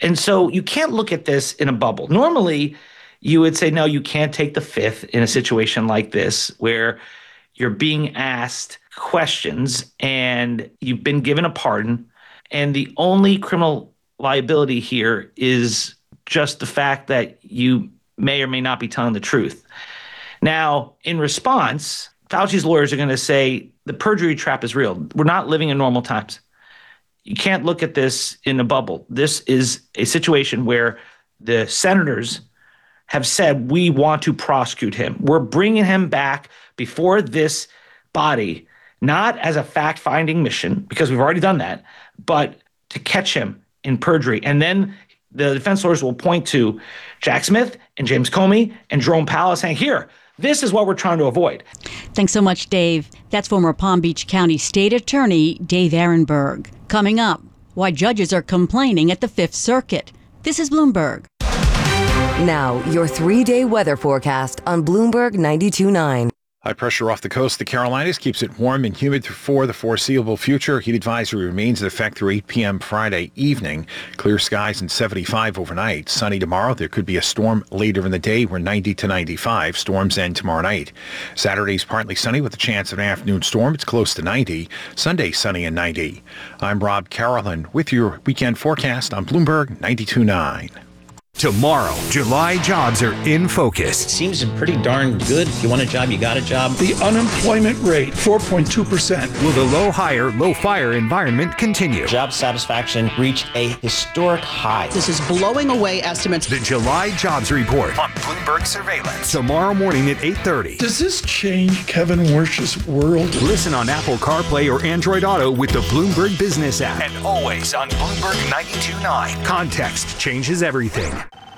And so you can't look at this in a bubble. Normally, you would say, no, you can't take the fifth in a situation like this where you're being asked questions and you've been given a pardon. And the only criminal liability here is just the fact that you may or may not be telling the truth. Now, in response, Fauci's lawyers are going to say the perjury trap is real. We're not living in normal times. You can't look at this in a bubble. This is a situation where the senators have said, we want to prosecute him. We're bringing him back before this body, not as a fact-finding mission, because we've already done that, but to catch him in perjury. And then the defense lawyers will point to Jack Smith and James Comey and Jerome Powell saying, here, this is what we're trying to avoid. Thanks so much, Dave. That's former Palm Beach County State Attorney Dave Aronberg. Coming up, why judges are complaining at the Fifth Circuit. This is Bloomberg. Now, your 3-day weather forecast on Bloomberg 92.9. High pressure off the coast of the Carolinas keeps it warm and humid for the foreseeable future. Heat advisory remains in effect through 8 p.m. Friday evening. Clear skies and 75 overnight. Sunny tomorrow. There could be a storm later in the day. We're 90 to 95. Storms end tomorrow night. Saturday's partly sunny with a chance of an afternoon storm. It's close to 90. Sunday sunny and 90. I'm Rob Carolan with your weekend forecast on Bloomberg 92.9. Tomorrow, July jobs are in focus. Seems pretty darn good. If you want a job, you got a job. The unemployment rate, 4.2%. Will the low hire, low fire environment continue? Job satisfaction reached a historic high. This is blowing away estimates. The July jobs report on Bloomberg Surveillance. Tomorrow morning at 8:30. Does this change Kevin Wersch's world? Listen on Apple CarPlay or Android Auto with the Bloomberg Business app. And always on Bloomberg 92.9. Context changes everything.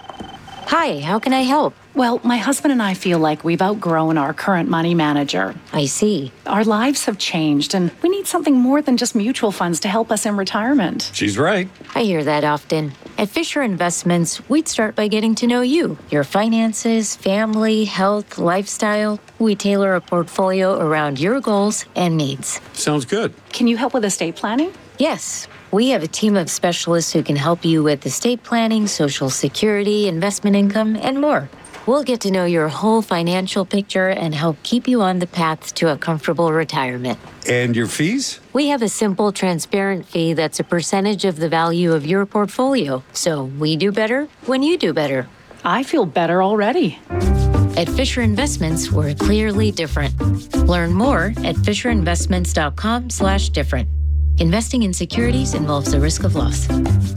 Hi, how can I help? Well, my husband and I feel like we've outgrown our current money manager. I see. Our lives have changed, and we need something more than just mutual funds to help us in retirement. She's right. I hear that often. At Fisher Investments, we'd start by getting to know you, your finances, family, health, lifestyle. We tailor a portfolio around your goals and needs. Sounds good. Can you help with estate planning? Yes. We have a team of specialists who can help you with estate planning, Social Security, investment income, and more. We'll get to know your whole financial picture and help keep you on the path to a comfortable retirement. And your fees? We have a simple, transparent fee that's a percentage of the value of your portfolio. So we do better when you do better. I feel better already. At Fisher Investments, we're clearly different. Learn more at FisherInvestments.com/different. Investing in securities involves the risk of loss.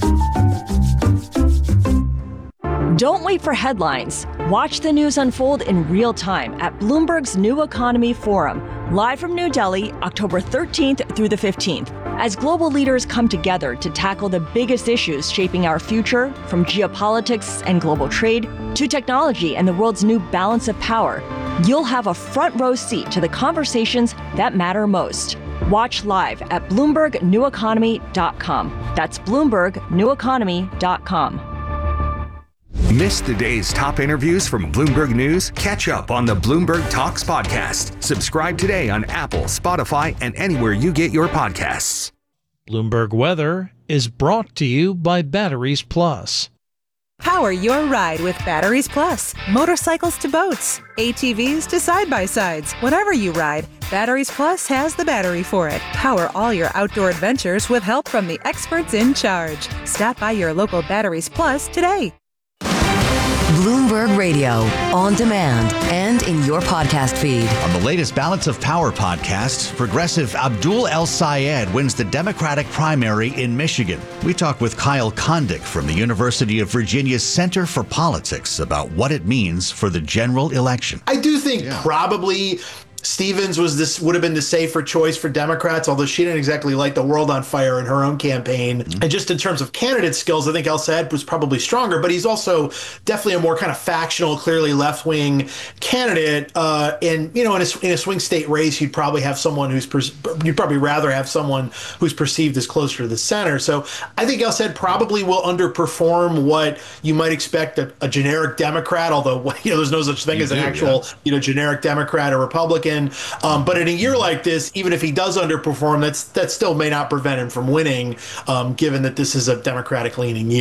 Don't wait for headlines. Watch the news unfold in real time at Bloomberg's New Economy Forum, live from New Delhi, October 13th through the 15th, as global leaders come together to tackle the biggest issues shaping our future, from geopolitics and global trade to technology and the world's new balance of power. You'll have a front row seat to the conversations that matter most. Watch live at BloombergNewEconomy.com. That's BloombergNewEconomy.com. Miss the day's top interviews from Bloomberg News? Catch up on the Bloomberg Talks podcast. Subscribe today on Apple, Spotify, and anywhere you get your podcasts. Bloomberg Weather is brought to you by Batteries Plus. Power your ride with Batteries Plus. Motorcycles to boats, ATVs to side-by-sides. Whatever you ride, Batteries Plus has the battery for it. Power all your outdoor adventures with help from the experts in charge. Stop by your local Batteries Plus today. Bloomberg Radio, on demand and in your podcast feed. On the latest Balance of Power podcast, progressive Abdul El-Sayed wins the Democratic primary in Michigan. We talk with Kyle Kondik from the University of Virginia's Center for Politics about what it means for the general election. I do think probably Stevens would have been the safer choice for Democrats, although she didn't exactly light the world on fire in her own campaign. And just in terms of candidate skills, I think El-Sayed was probably stronger, but he's also definitely a more kind of factional, clearly left-wing candidate. And, you know, in a swing state race, you'd probably have someone you'd probably rather have someone who's perceived as closer to the center. So I think El-Sayed probably will underperform what you might expect a generic Democrat, although, you know, there's no such thing as an actual, you know, generic Democrat or Republican. But in a year like this, even if he does underperform, that still may not prevent him from winning, given that this is a Democratic-leaning year.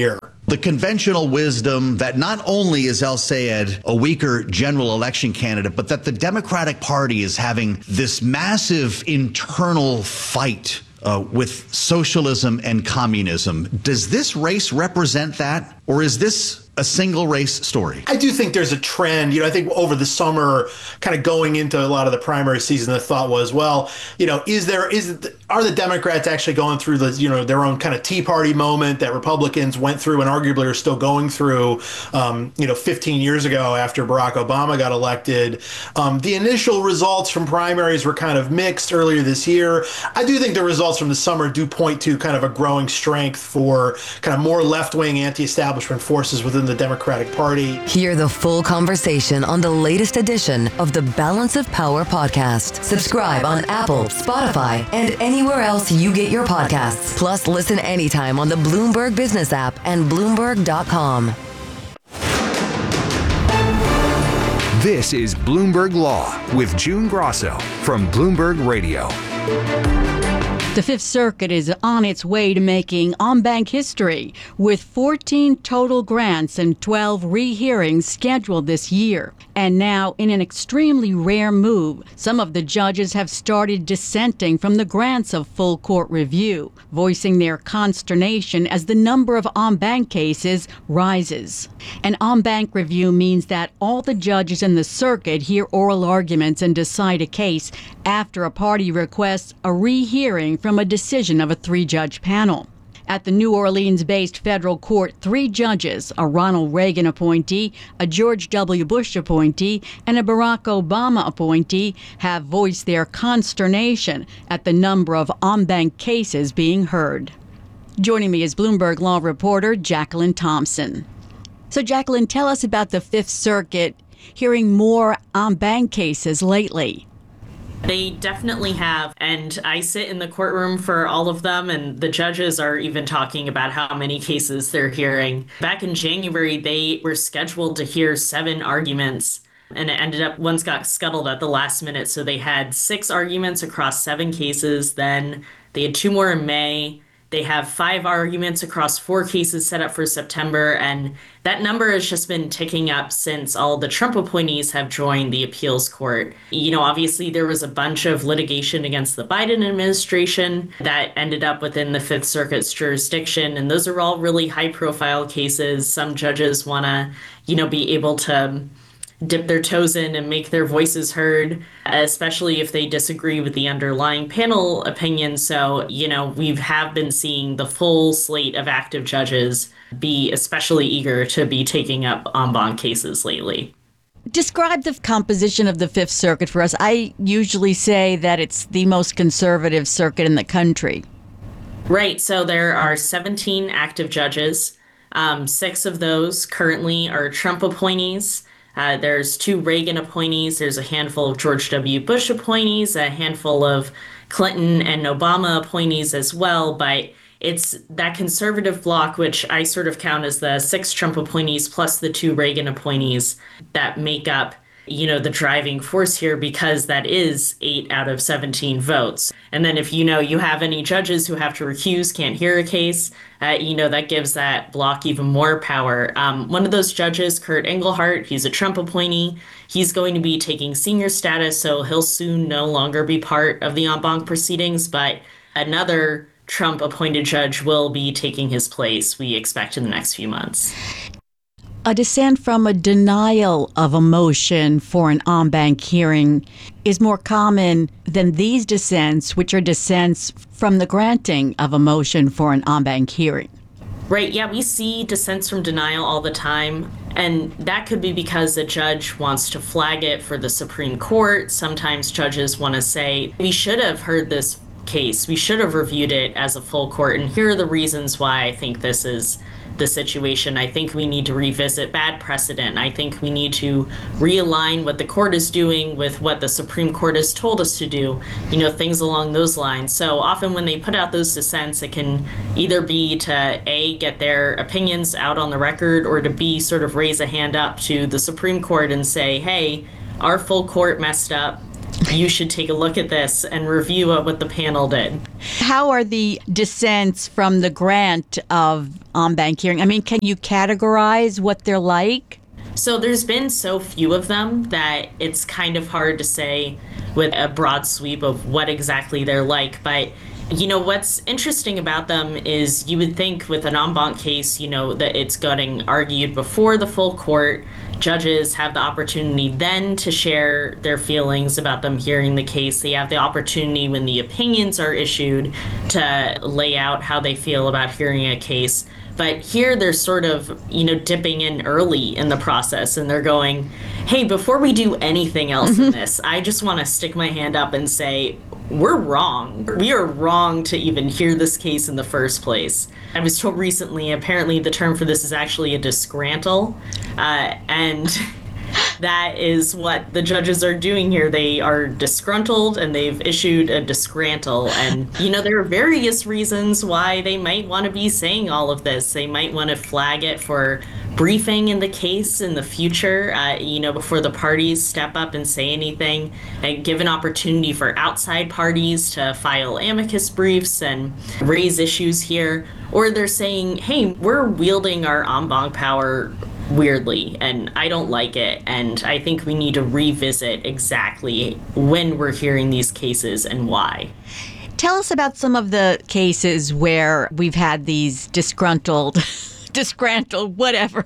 the conventional wisdom that not only is El-Sayed a weaker general election candidate, but that the Democratic Party is having this massive internal fight with socialism and communism. Does this race represent that, or is this a single race story? I do think there's a trend. I think over the summer, kind of going into a lot of the primary season, the thought was, well, are the Democrats actually going through their own kind of Tea Party moment that Republicans went through and arguably are still going through, 15 years ago after Barack Obama got elected. The initial results from primaries were kind of mixed earlier this year. I do think the results from the summer do point to kind of a growing strength for kind of more left-wing anti-establishment forces within the Democratic Party. Hear the full conversation on the latest edition of the Balance of Power podcast. Subscribe on Apple, Spotify, and anywhere else you get your podcasts. Plus, listen anytime on the Bloomberg Business app and Bloomberg.com. This is Bloomberg Law with June Grosso from Bloomberg Radio. The Fifth Circuit is on its way to making en-banc history, with 14 total grants and 12 rehearings scheduled this year. And now, in an extremely rare move, some of the judges have started dissenting from the grants of full court review, voicing their consternation as the number of en-banc cases rises. An en-banc review means that all the judges in the circuit hear oral arguments and decide a case after a party requests a rehearing from a decision of a 3-judge panel. At the New Orleans-based federal court, 3 judges, a Ronald Reagan appointee, a George W. Bush appointee, and a Barack Obama appointee, have voiced their consternation at the number of en-banc cases being heard. Joining me is Bloomberg Law reporter Jacqueline Thompson. So, Jacqueline, tell us about the Fifth Circuit hearing more en-banc cases lately. They definitely have, and I sit in the courtroom for all of them, and the judges are even talking about how many cases they're hearing. Back in January, they were scheduled to hear 7 arguments, and it ended up, one's got scuttled at the last minute, so they had 6 arguments across 7 cases. Then they had 2 more in May. They have 5 arguments across 4 cases set up for September, and that number has just been ticking up since all the Trump appointees have joined the appeals court. Obviously there was a bunch of litigation against the Biden administration that ended up within the Fifth Circuit's jurisdiction, and those are all really high-profile cases. Some judges want to, be able to dip their toes in and make their voices heard, especially if they disagree with the underlying panel opinion. So, we have been seeing the full slate of active judges be especially eager to be taking up en banc cases lately. Describe the composition of the Fifth Circuit for us. I usually say that it's the most conservative circuit in the country. Right. So there are 17 active judges. 6 of those currently are Trump appointees. There's 2 Reagan appointees. There's a handful of George W. Bush appointees, a handful of Clinton and Obama appointees as well. But it's that conservative bloc, which I sort of count as the 6 Trump appointees plus the 2 Reagan appointees, that make up, the driving force here, because that is 8 out of 17 votes. And then if you have any judges who have to recuse, can't hear a case, that gives that bloc even more power. One of those judges, Kurt Engelhardt, he's a Trump appointee. He's going to be taking senior status, so he'll soon no longer be part of the en banc proceedings, but another Trump-appointed judge will be taking his place, we expect, in the next few months. A dissent from a denial of a motion for an en banc hearing is more common than these dissents, which are dissents from the granting of a motion for an en banc hearing. Right, yeah, we see dissents from denial all the time, and that could be because a judge wants to flag it for the Supreme Court. Sometimes judges want to say, we should have heard this case, we should have reviewed it as a full court, and here are the reasons why I think this is the situation. I think we need to revisit bad precedent. I think we need to realign what the court is doing with what the Supreme Court has told us to do, things along those lines. So often when they put out those dissents, it can either be to A, get their opinions out on the record, or to B, sort of raise a hand up to the Supreme Court and say, hey, our full court messed up. you should take a look at this and review what the panel did. How are the dissents from the grant of en banc hearing? I mean, can you categorize what they're like? So there's been so few of them that it's kind of hard to say with a broad sweep of what exactly they're like. But, what's interesting about them is you would think with an en banc case, that it's getting argued before the full court. Judges have the opportunity then to share their feelings about them hearing the case. They have the opportunity when the opinions are issued to lay out how they feel about hearing a case. But here they're sort of, dipping in early in the process, and they're going, hey, before we do anything else in this, I just want to stick my hand up and say, we're wrong. We are wrong to even hear this case in the first place. I was told recently, apparently the term for this is actually a disgrantle, and that is what the judges are doing here. They are disgruntled and they've issued a disgrantle. And, there are various reasons why they might want to be saying all of this. They might want to flag it for briefing in the case in the future, before the parties step up and say anything, and give an opportunity for outside parties to file amicus briefs and raise issues here. Or they're saying, hey, we're wielding our en banc power weirdly, and I don't like it, and I think we need to revisit exactly when we're hearing these cases and why. Tell us about some of the cases where we've had these disgruntled, whatever.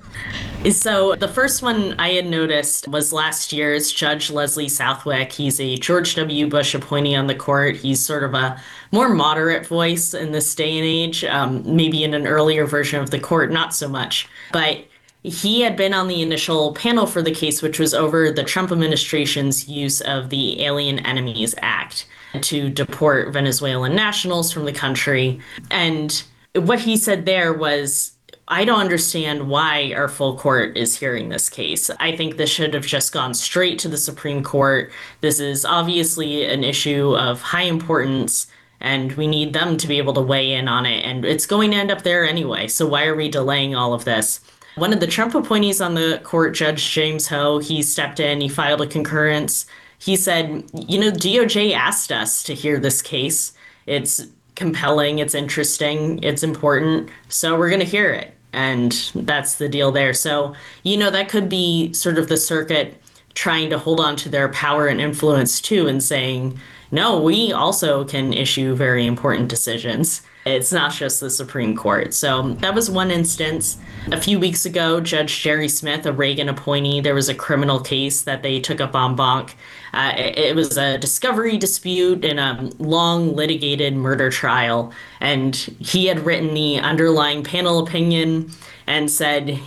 So the first one I had noticed was last year's Judge Leslie Southwick. He's a George W. Bush appointee on the court. He's sort of a more moderate voice in this day and age, maybe in an earlier version of the court, not so much. But he had been on the initial panel for the case, which was over the Trump administration's use of the Alien Enemies Act to deport Venezuelan nationals from the country. And what he said there was, I don't understand why our full court is hearing this case. I think this should have just gone straight to the Supreme Court. This is obviously an issue of high importance, and we need them to be able to weigh in on it. And it's going to end up there anyway. So why are we delaying all of this? One of the Trump appointees on the court, Judge James Ho, he stepped in, he filed a concurrence. He said, DOJ asked us to hear this case. It's compelling, it's interesting, it's important, so we're going to hear it. And that's the deal there. So, that could be sort of the circuit trying to hold on to their power and influence too, and saying, no, we also can issue very important decisions. It's not just the Supreme Court. So that was one instance. A few weeks ago, Judge Jerry Smith, a Reagan appointee, there was a criminal case that they took up en banc. It was a discovery dispute in a long litigated murder trial. And he had written the underlying panel opinion and said,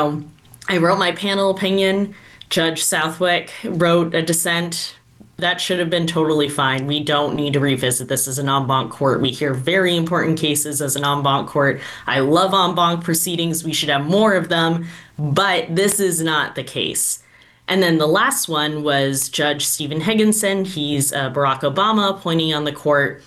I wrote my panel opinion. Judge Southwick wrote a dissent. That should have been totally fine. We don't need to revisit this as an en banc court. We hear very important cases as an en banc court. I love en banc proceedings. We should have more of them, but this is not the case. And then the last one was Judge Stephen Higginson. He's a Barack Obama appointee on the court.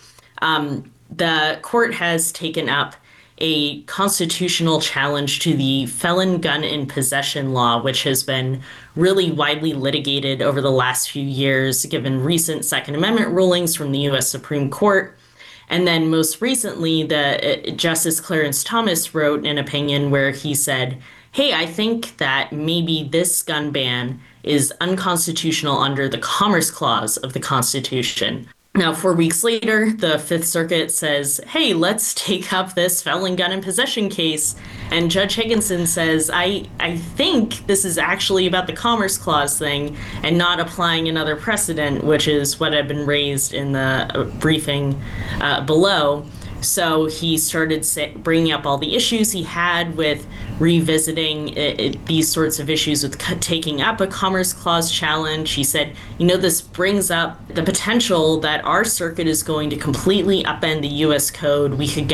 The court has taken up a constitutional challenge to the felon gun in possession law, which has been really widely litigated over the last few years, given recent Second Amendment rulings from the U.S. Supreme Court. And then most recently, Justice Clarence Thomas wrote an opinion where he said, hey, I think that maybe this gun ban is unconstitutional under the Commerce Clause of the Constitution. Now, 4 weeks later, the Fifth Circuit says, hey, let's take up this felon gun in possession case. And Judge Higginson says, I think this is actually about the Commerce Clause thing and not applying another precedent, which is what had been raised in the briefing below. So he started bringing up all the issues he had with revisiting these sorts of issues with taking up a Commerce Clause challenge. He said, this brings up the potential that our circuit is going to completely upend the U.S. code. We could get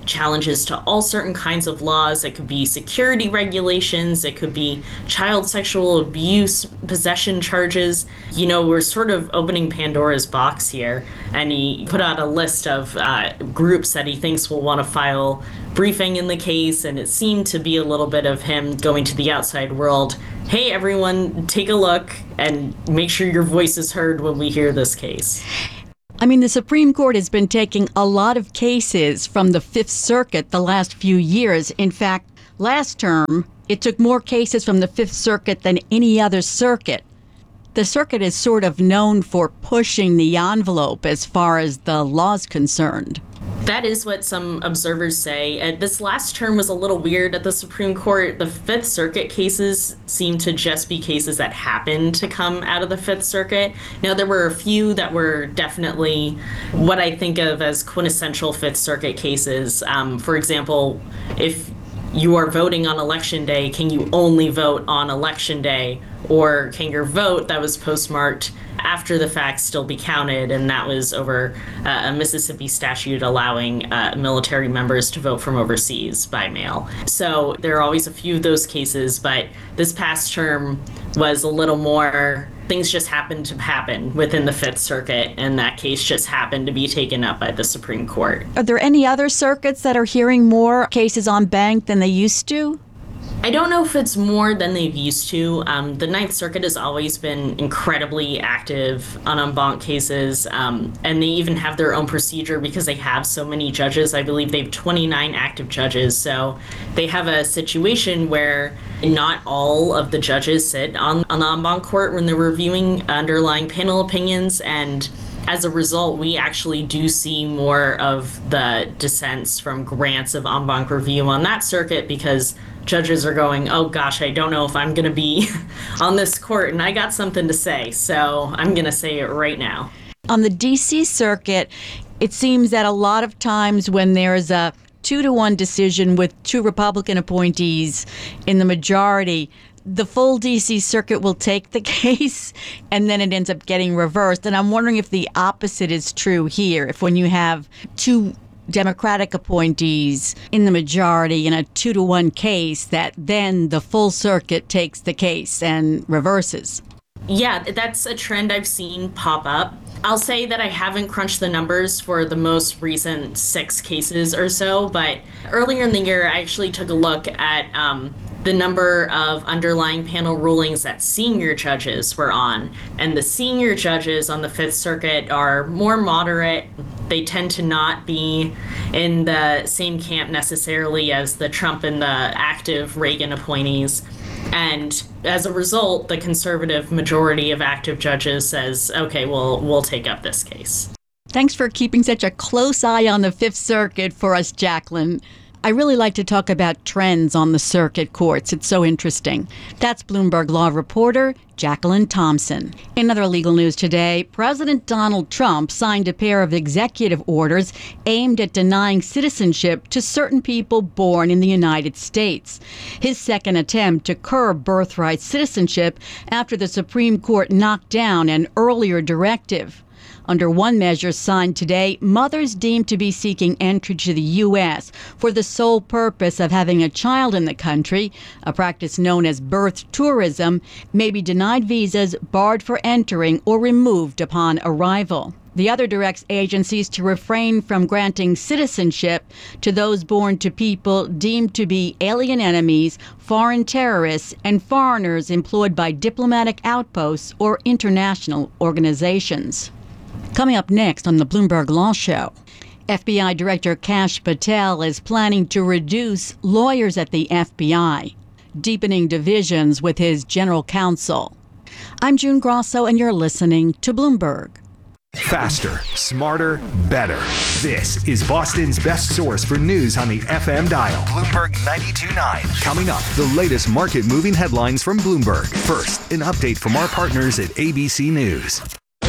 challenges to all certain kinds of laws. It could be security regulations. It could be child sexual abuse, possession charges. You know, we're sort of opening Pandora's box here. And he put out a list of groups that he thinks will want to file briefing in the case. And it seemed to be a little bit of him going to the outside world. Hey, everyone, take a look and make sure your voice is heard when we hear this case. I mean, the Supreme Court has been taking a lot of cases from the Fifth Circuit the last few years. In fact, last term, it took more cases from the Fifth Circuit than any other circuit. The circuit is sort of known for pushing the envelope as far as the law's concerned. That is what some observers say. This last term was a little weird at the Supreme Court. The Fifth Circuit cases seem to just be cases that happened to come out of the Fifth Circuit. Now, there were a few that were definitely what I think of as quintessential Fifth Circuit cases. For example, if you are voting on Election Day, can you only vote on Election Day? Or can your vote that was postmarked after the fact still be counted? And that was over a Mississippi statute allowing military members to vote from overseas by mail. So there are always a few of those cases, but this past term was a little more, things just happened to happen within the Fifth Circuit, and that case just happened to be taken up by the Supreme Court. Are there any other circuits that are hearing more cases en banc than they used to? I don't know if it's more than they've used to. The Ninth Circuit has always been incredibly active on en banc cases, and they even have their own procedure because they have so many judges. I believe they have 29 active judges, so they have a situation where not all of the judges sit on an en banc court when they're reviewing underlying panel opinions, and as a result, we actually do see more of the dissents from grants of en banc review on that circuit because judges are going, oh gosh, I don't know if I'm going to be on this court, and I got something to say, so I'm going to say it right now. On the D.C. circuit, it seems that a lot of times when there's a 2-1 decision with 2 Republican appointees in the majority, the full D.C. circuit will take the case, and then it ends up getting reversed. And I'm wondering if the opposite is true here, if when you have 2 Democratic appointees in the majority in a 2-1 case, that then the full circuit takes the case and reverses. Yeah, that's a trend I've seen pop up. I'll say that I haven't crunched the numbers for the most recent 6 cases or so, but earlier in the year, I actually took a look at the number of underlying panel rulings that senior judges were on. And the senior judges on the Fifth Circuit are more moderate. They tend to not be in the same camp necessarily as the Trump and the active Reagan appointees. And as a result, the conservative majority of active judges says, okay, well, we'll take up this case. Thanks for keeping such a close eye on the Fifth Circuit for us, Jacqueline. I really like to talk about trends on the circuit courts. It's so interesting. That's Bloomberg Law reporter Jacqueline Thompson. In other legal news today, President Donald Trump signed a pair of executive orders aimed at denying citizenship to certain people born in the United States. His second attempt to curb birthright citizenship after the Supreme Court knocked down an earlier directive. Under one measure signed today, mothers deemed to be seeking entry to the U.S. for the sole purpose of having a child in the country, a practice known as birth tourism, may be denied visas, barred for entering, or removed upon arrival. The other directs agencies to refrain from granting citizenship to those born to people deemed to be alien enemies, foreign terrorists, and foreigners employed by diplomatic outposts or international organizations. Coming up next on the Bloomberg Law Show, FBI Director Kash Patel is planning to reduce lawyers at the FBI, deepening divisions with his general counsel. I'm June Grosso, and you're listening to Bloomberg. Faster, smarter, better. This is Boston's best source for news on the FM dial. Bloomberg 92.9. Coming up, the latest market-moving headlines from Bloomberg. First, an update from our partners at ABC News.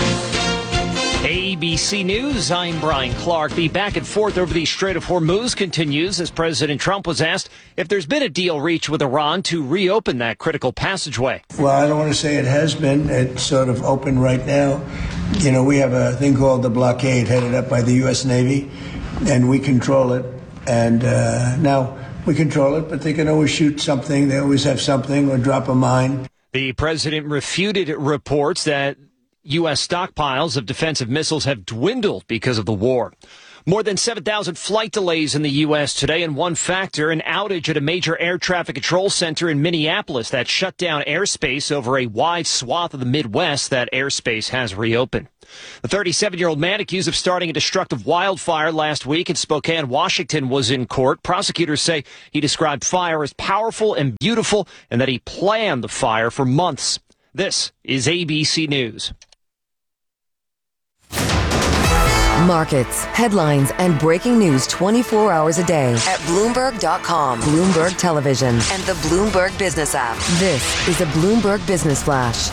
ABC News, I'm Brian Clark. The back and forth over the Strait of Hormuz continues as President Trump was asked if there's been a deal reached with Iran to reopen that critical passageway. Well, I don't want to say it has been. It's sort of open right now. We have a thing called the blockade headed up by the U.S. Navy, and we control it. And now we control it, but they can always shoot something. They always have something or drop a mine. The president refuted reports that U.S. stockpiles of defensive missiles have dwindled because of the war. More than 7,000 flight delays in the U.S. today, and one factor, an outage at a major air traffic control center in Minneapolis that shut down airspace over a wide swath of the Midwest. That airspace has reopened. The 37-year-old man accused of starting a destructive wildfire last week in Spokane, Washington, was in court. Prosecutors say he described fire as powerful and beautiful and that he planned the fire for months. This is ABC News. Markets, headlines, and breaking news 24 hours a day at Bloomberg.com, Bloomberg Television, and the Bloomberg Business app. This is a Bloomberg Business Flash.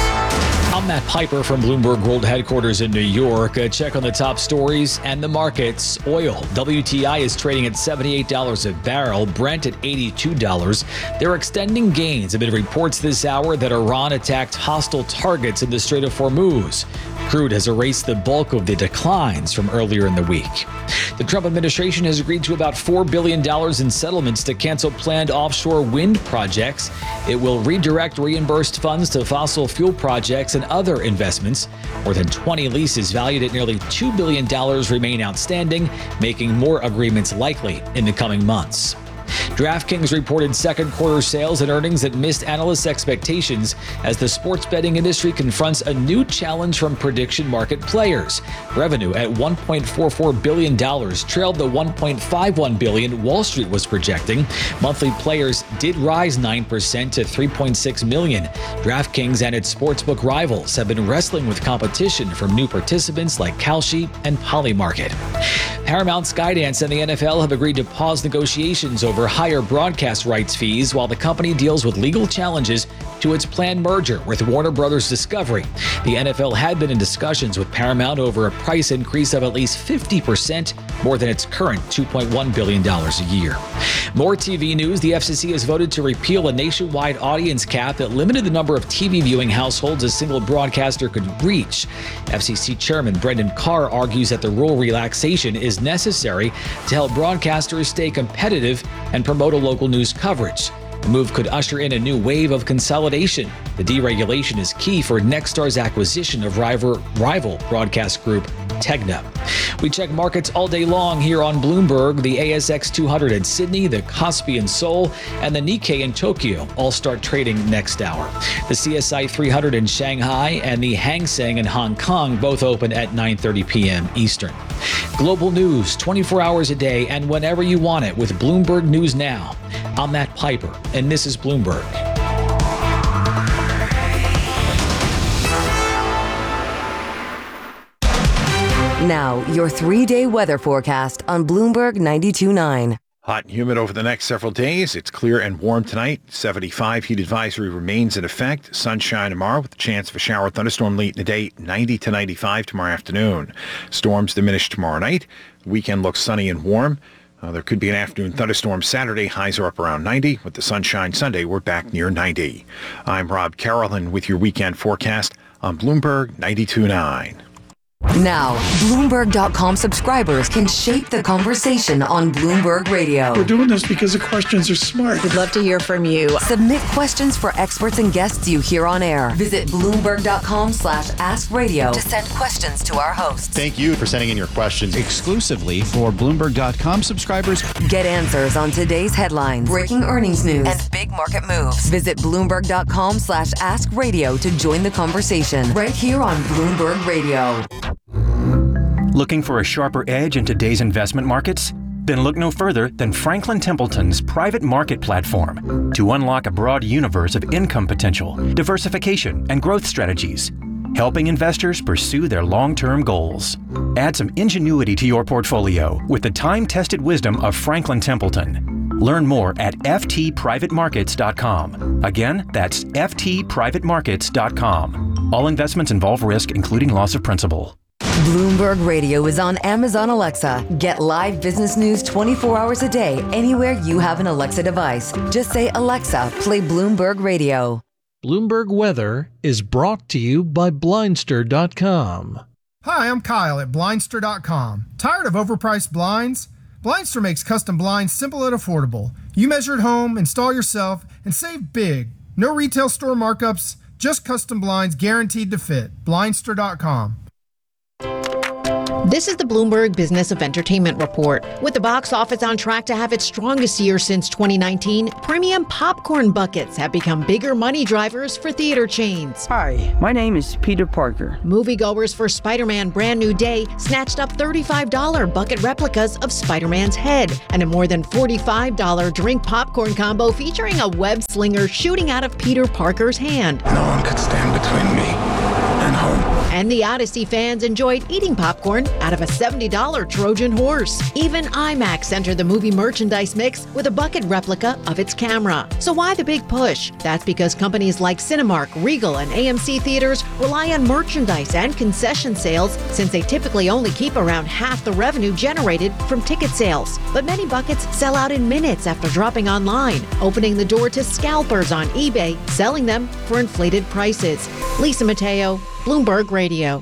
I'm Matt Piper from Bloomberg World Headquarters in New York. A check on the top stories and the markets. Oil, WTI is trading at $78 a barrel, Brent at $82. They're extending gains amid reports this hour that Iran attacked hostile targets in the Strait of Hormuz. Crude has erased the bulk of the declines from earlier in the week. The Trump administration has agreed to about $4 billion in settlements to cancel planned offshore wind projects. It will redirect reimbursed funds to fossil fuel projects and other investments. More than 20 leases valued at nearly $2 billion remain outstanding, making more agreements likely in the coming months. DraftKings reported second quarter sales and earnings that missed analysts' expectations as the sports betting industry confronts a new challenge from prediction market players. Revenue at $1.44 billion trailed the $1.51 billion Wall Street was projecting. Monthly players did rise 9% to 3.6 million. DraftKings and its sportsbook rivals have been wrestling with competition from new participants like Kalshi and Polymarket. Paramount, Skydance, and the NFL have agreed to pause negotiations over higher broadcast rights fees while the company deals with legal challenges to its planned merger with Warner Brothers Discovery. The NFL had been in discussions with Paramount over a price increase of at least 50% more than its current $2.1 billion a year. More TV news. The FCC has voted to repeal a nationwide audience cap that limited the number of TV viewing households a single broadcaster could reach. FCC Chairman Brendan Carr argues that the rule relaxation is necessary to help broadcasters stay competitive and promote a local news coverage. The move could usher in a new wave of consolidation. The deregulation is key for Nexstar's acquisition of rival broadcast group Tegna. We check markets all day long here on Bloomberg. The ASX 200 in Sydney, the Kospi in Seoul, and the Nikkei in Tokyo all start trading next hour. The CSI 300 in Shanghai and the Hang Seng in Hong Kong both open at 9:30 p.m. Eastern. Global news 24 hours a day and whenever you want it with Bloomberg News Now. I'm Matt Piper, and this is Bloomberg. Now, your 3-day weather forecast on Bloomberg 92.9. Hot and humid over the next several days. It's clear and warm tonight. 75 heat advisory remains in effect. Sunshine tomorrow with a chance of a shower thunderstorm late in the day. 90 to 95 tomorrow afternoon. Storms diminish tomorrow night. Weekend looks sunny and warm. There could be an afternoon thunderstorm Saturday. Highs are up around 90. With the sunshine Sunday, we're back near 90. I'm Rob Carrollin with your weekend forecast on Bloomberg 92.9. Now, Bloomberg.com subscribers can shape the conversation on Bloomberg Radio. We're doing this because the questions are smart. We'd love to hear from you. Submit questions for experts and guests you hear on air. Visit Bloomberg.com/AskRadio to send questions to our hosts. Thank you for sending in your questions. Exclusively for Bloomberg.com subscribers. Get answers on today's headlines, breaking earnings news, and big market moves. Visit Bloomberg.com/AskRadio to join the conversation right here on Bloomberg Radio. Looking for a sharper edge in today's investment markets? Then look no further than Franklin Templeton's private market platform to unlock a broad universe of income potential, diversification, and growth strategies, helping investors pursue their long-term goals. Add some ingenuity to your portfolio with the time-tested wisdom of Franklin Templeton. Learn more at ftprivatemarkets.com. Again, that's ftprivatemarkets.com. All investments involve risk, including loss of principal. Bloomberg Radio is on Amazon Alexa. Get live business news 24 hours a day anywhere you have an Alexa device. Just say, Alexa, play Bloomberg Radio. Bloomberg Weather is brought to you by Blindster.com. Hi, I'm Kyle at Blindster.com. Tired of overpriced blinds? Blindster makes custom blinds simple and affordable. You measure at home, install yourself, and save big. No retail store markups, just custom blinds guaranteed to fit. Blindster.com. This is the Bloomberg Business of Entertainment Report. With the box office on track to have its strongest year since 2019, premium popcorn buckets have become bigger money drivers for theater chains. Hi, my name is Peter Parker. Moviegoers for Spider-Man Brand New Day snatched up $35 bucket replicas of Spider-Man's head and a more than $45 drink popcorn combo featuring a web slinger shooting out of Peter Parker's hand. No one could stand between me and home. And the Odyssey fans enjoyed eating popcorn out of a $70 Trojan horse. Even IMAX entered the movie merchandise mix with a bucket replica of its camera. So why the big push? That's because companies like Cinemark, Regal, and AMC theaters rely on merchandise and concession sales since they typically only keep around half the revenue generated from ticket sales. But many buckets sell out in minutes after dropping online, opening the door to scalpers on eBay, selling them for inflated prices. Lisa Mateo, Bloomberg Radio.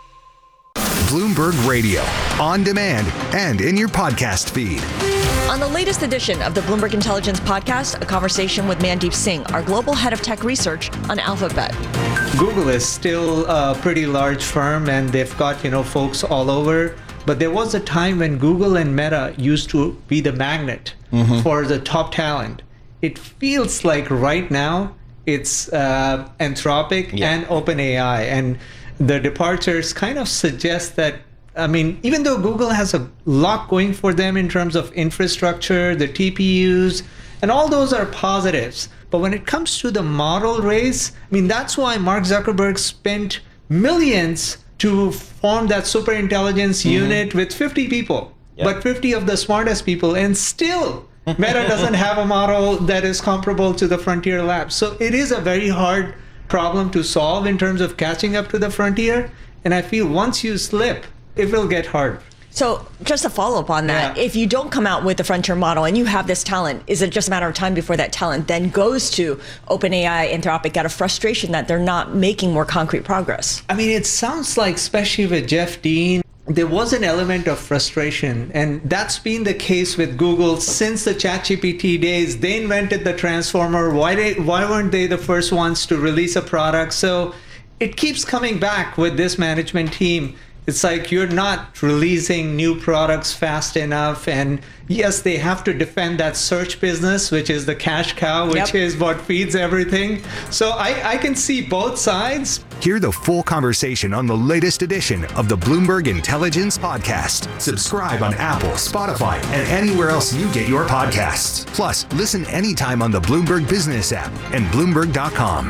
Bloomberg Radio, on demand and in your podcast feed. On the latest edition of the Bloomberg Intelligence Podcast, a conversation with Mandeep Singh, our global head of tech research on Alphabet. Google is still a pretty large firm and they've got, folks all over. But there was a time when Google and Meta used to be the magnet for the top talent. It feels like right now it's Anthropic and OpenAI. And the departures kind of suggest that, even though Google has a lot going for them in terms of infrastructure, the TPUs, and all those are positives. But when it comes to the model race, that's why Mark Zuckerberg spent millions to form that superintelligence unit with 50 people, but 50 of the smartest people, and still Meta doesn't have a model that is comparable to the frontier labs. So it is a very hard problem to solve in terms of catching up to the frontier. And I feel once you slip, it will get hard. So just a follow-up on that, if you don't come out with the frontier model and you have this talent, is it just a matter of time before that talent then goes to OpenAI, Anthropic, out of frustration that they're not making more concrete progress? It sounds like, especially with Jeff Dean, there was an element of frustration, and that's been the case with Google since the ChatGPT days. They invented the transformer. Why weren't they the first ones to release a product? So it keeps coming back with this management team. It's like you're not releasing new products fast enough. And yes, they have to defend that search business, which is the cash cow, which is what feeds everything. So I can see both sides. Hear the full conversation on the latest edition of the Bloomberg Intelligence Podcast. Subscribe on Apple, Spotify, and anywhere else you get your podcasts. Plus, listen anytime on the Bloomberg Business app and Bloomberg.com.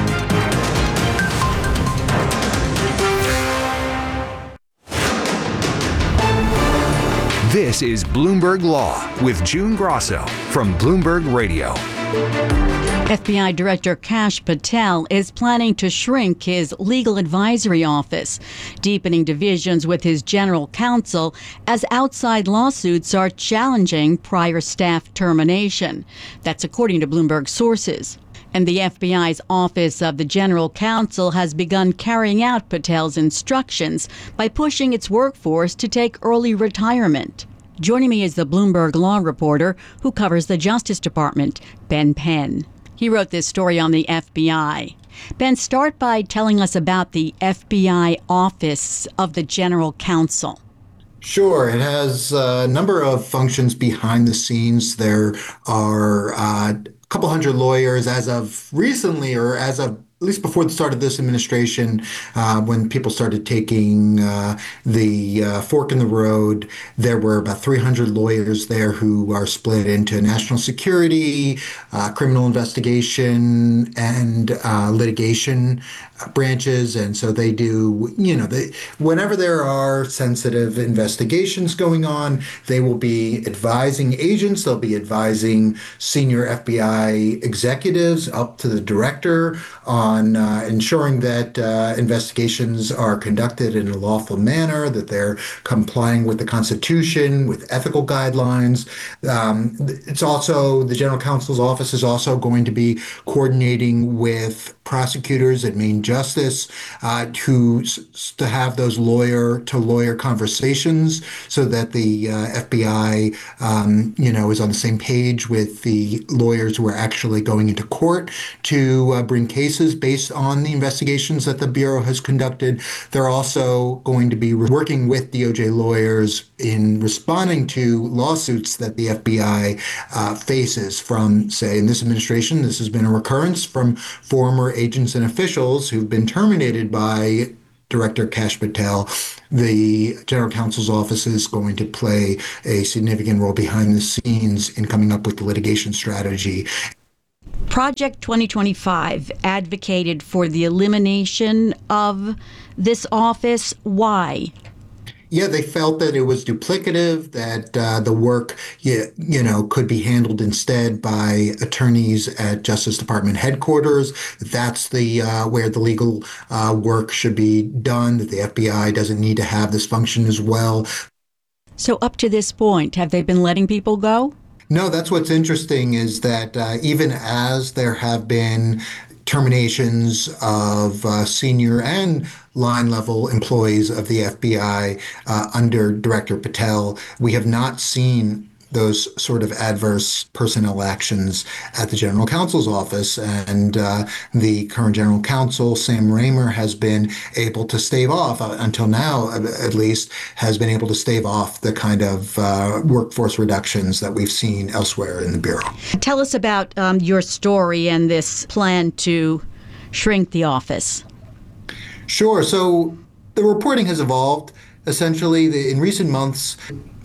This is Bloomberg Law with June Grosso from Bloomberg Radio. FBI Director Kash Patel is planning to shrink his legal advisory office, deepening divisions with his general counsel as outside lawsuits are challenging prior staff termination. That's according to Bloomberg sources. And the FBI's Office of the General Counsel has begun carrying out Patel's instructions by pushing its workforce to take early retirement. Joining me is the Bloomberg Law reporter who covers the Justice Department, Ben Penn. He wrote this story on the FBI. Ben, start by telling us about the FBI Office of the General Counsel. Sure. It has a number of functions behind the scenes. There are a couple hundred lawyers as of recently, or as of at least before the start of this administration, when people started taking the fork in the road, there were about 300 lawyers there who are split into national security, criminal investigation, and litigation branches. And so they do, whenever there are sensitive investigations going on, they will be advising agents, they'll be advising senior FBI executives up to the director on on ensuring that investigations are conducted in a lawful manner, that they're complying with the Constitution, with ethical guidelines. It's also, the General Counsel's office is also going to be coordinating with prosecutors and Main Justice to have those lawyer-to-lawyer conversations so that the FBI, is on the same page with the lawyers who are actually going into court to bring cases based on the investigations that the Bureau has conducted. They're also going to be working with DOJ lawyers in responding to lawsuits that the FBI faces from, say, in this administration. This has been a recurrence from former agents and officials who've been terminated by Director Kash Patel. The General Counsel's office is going to play a significant role behind the scenes in coming up with the litigation strategy. Project 2025 advocated for the elimination of this office. Why? Yeah, they felt that it was duplicative, that the work, could be handled instead by attorneys at Justice Department headquarters. That's the where the legal work should be done, that the FBI doesn't need to have this function as well. So up to this point, have they been letting people go? No, that's what's interesting is that even as there have been terminations of senior and line-level employees of the FBI under Director Patel, we have not seen those sort of adverse personnel actions at the General Counsel's office. And the current General Counsel, Sam Raymer, has been able to stave off, until now at least, has been able to stave off the kind of workforce reductions that we've seen elsewhere in the Bureau. Tell us about your story and this plan to shrink the office. Sure. So the reporting has evolved. Essentially, in recent months,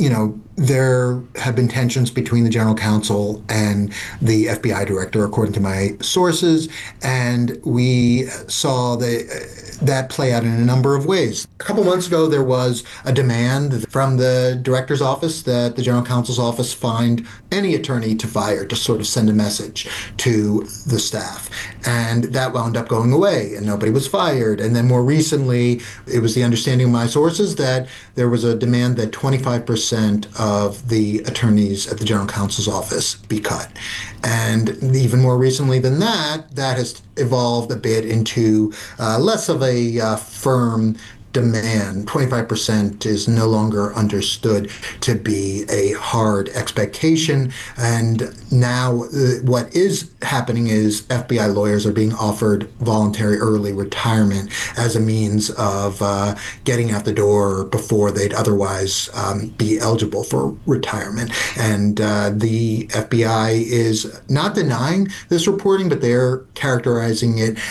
there have been tensions between the General Counsel and the FBI director, according to my sources, and we saw that play out in a number of ways. A couple months ago, there was a demand from the director's office that the General Counsel's office find any attorney to fire, to sort of send a message to the staff. And that wound up going away, and nobody was fired. And then more recently, it was the understanding of my sources that there was a demand that 25% of the attorneys at the General Counsel's office be cut. And even more recently than that, that has evolved a bit into less of a firm demand. 25% is no longer understood to be a hard expectation. And now what is happening is FBI lawyers are being offered voluntary early retirement as a means of getting out the door before they'd otherwise be eligible for retirement. And the FBI is not denying this reporting, but they're characterizing it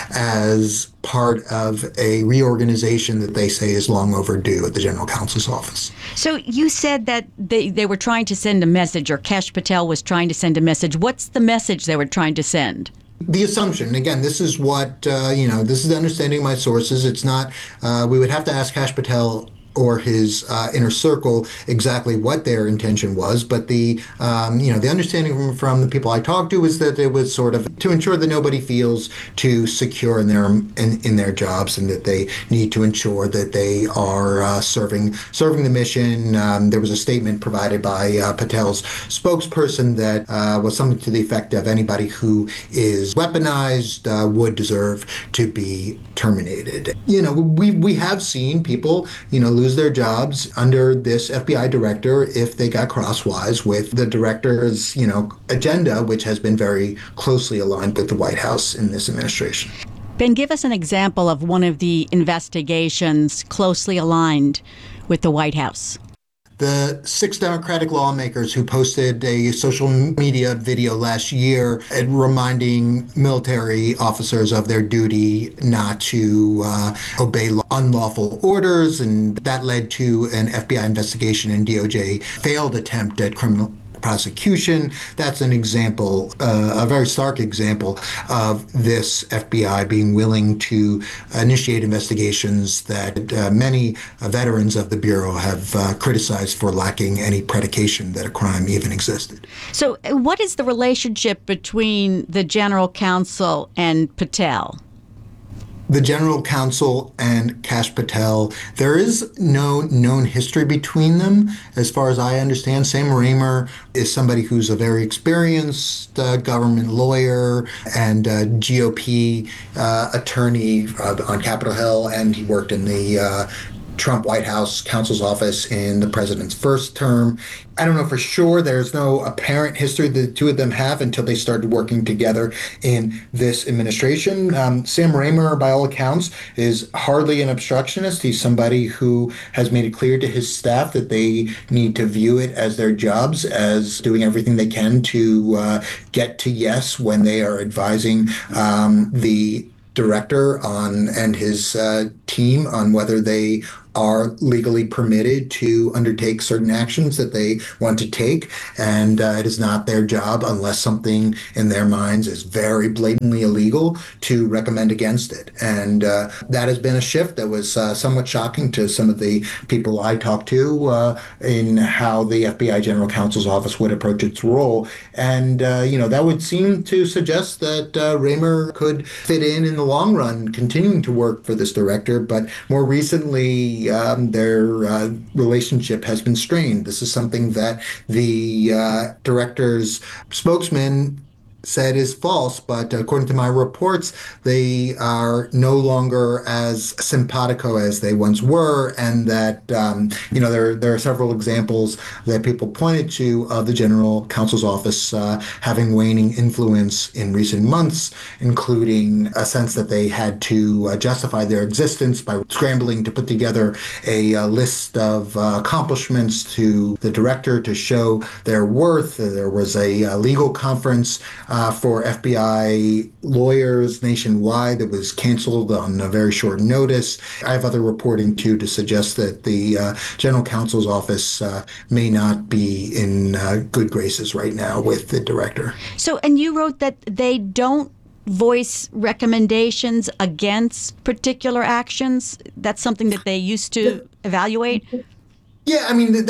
as part of a reorganization that they say is long overdue at the General Counsel's office. So you said that they were trying to send a message, or Kash Patel was trying to send a message. What's the message they were trying to send? The assumption, again, this is what, this is the understanding of my sources. It's not, we would have to ask Kash Patel or his inner circle exactly what their intention was, but the understanding from the people I talked to is that it was sort of to ensure that nobody feels too secure in their jobs, and that they need to ensure that they are serving the mission. There was a statement provided by Patel's spokesperson that was something to the effect of anybody who is weaponized would deserve to be terminated. We have seen people lose their jobs under this FBI director if they got crosswise with the director's, agenda, which has been very closely aligned with the White House in this administration. Ben, give us an example of one of the investigations closely aligned with the White House. The 6 Democratic lawmakers who posted a social media video last year reminding military officers of their duty not to obey unlawful orders, and that led to an FBI investigation and DOJ failed attempt at criminal prosecution. That's an example, a very stark example of this FBI being willing to initiate investigations that many veterans of the Bureau have criticized for lacking any predication that a crime even existed. So what is the relationship between the General Counsel and Patel? the general counsel and Kash Patel, there is no known history between them. As far as I understand, Sam Raymer is somebody who's a very experienced government lawyer and GOP attorney on Capitol Hill, and he worked in the Trump White House counsel's office in the president's first term. I don't know for sure. There's no apparent history the two of them have until they started working together in this administration. Sam Raymer, by all accounts, is hardly an obstructionist. He's somebody who has made it clear to his staff that they need to view it as their jobs, as doing everything they can to get to yes when they are advising the director and his team on whether they are legally permitted to undertake certain actions that they want to take. And it is not their job, unless something in their minds is very blatantly illegal, to recommend against it. And that has been a shift that was somewhat shocking to some of the people I talked to in how the FBI General Counsel's office would approach its role. And, that would seem to suggest that Raymer could fit in the long run, continuing to work for this director. But more recently, their relationship has been strained. This is something that the director's spokesman said is false, but according to my reports, they are no longer as simpatico as they once were, and that there are several examples that people pointed to of the general counsel's office having waning influence in recent months, including a sense that they had to justify their existence by scrambling to put together a list of accomplishments to the director to show their worth. There was a legal conference for FBI lawyers nationwide that was canceled on a very short notice. I have other reporting, too, to suggest that the general counsel's office may not be in good graces right now with the director. So, and you wrote that they don't voice recommendations against particular actions. That's something that they used to evaluate? Yeah, I mean,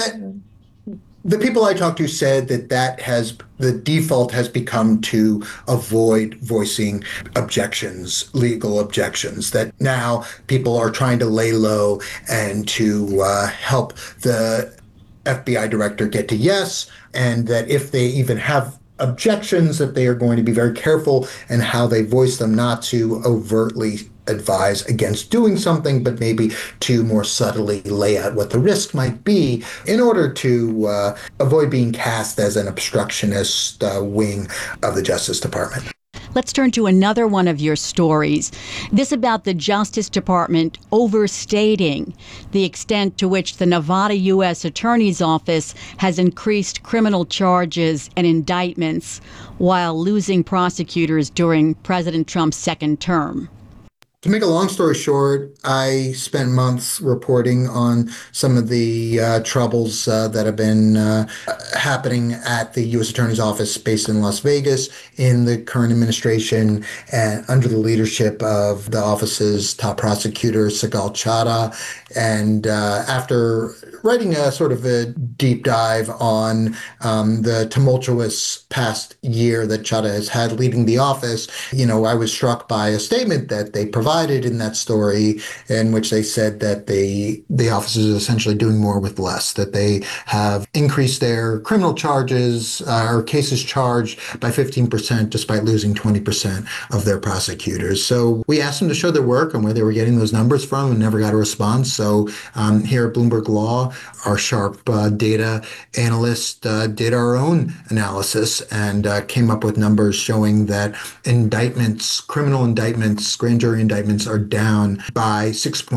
the people I talked to said that the default has become to avoid voicing objections, legal objections, that now people are trying to lay low and to help the FBI director get to yes, and that if they even have objections, that they are going to be very careful in how they voice them, not to overtly advise against doing something, but maybe to more subtly lay out what the risk might be in order to avoid being cast as an obstructionist wing of the Justice Department. Let's turn to another one of your stories. This about the Justice Department overstating the extent to which the Nevada U.S. Attorney's Office has increased criminal charges and indictments while losing prosecutors during President Trump's second term. To make a long story short, I spent months reporting on some of the troubles that have been happening at the U.S. Attorney's Office based in Las Vegas in the current administration and under the leadership of the office's top prosecutor, Sigal Chattah. And after writing a sort of a deep dive on the tumultuous past year that Chattah has had leading the office, I was struck by a statement that they provided in that story in which they said that the office is essentially doing more with less, that they have increased their criminal charges or cases charged by 15% despite losing 20% of their prosecutors. So we asked them to show their work and where they were getting those numbers from and never got a response. So here at Bloomberg Law, our sharp data analyst did our own analysis and came up with numbers showing that indictments, criminal indictments, grand jury indictments are down by